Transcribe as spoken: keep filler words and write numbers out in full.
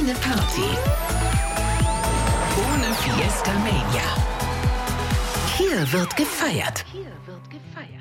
Keine Party ohne Fiesta Mania. Hier wird gefeiert. Hier wird gefeiert.